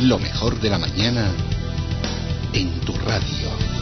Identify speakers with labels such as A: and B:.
A: Lo mejor de la mañana en tu radio.